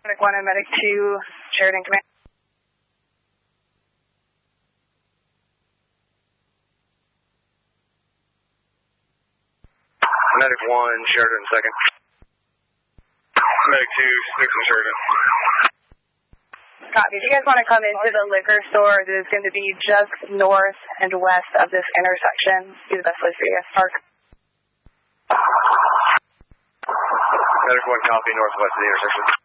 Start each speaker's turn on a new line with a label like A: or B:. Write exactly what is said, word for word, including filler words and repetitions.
A: Medic one and Medic two, Sheridan Command.
B: Medic one, Sheridan second. Medic two, six and Sheridan.
A: Copy. If you guys want to come into the liquor store, it is going to be just north and west of this intersection. Be the best place for you guys to park.
B: Medic one, copy, northwest of the intersection.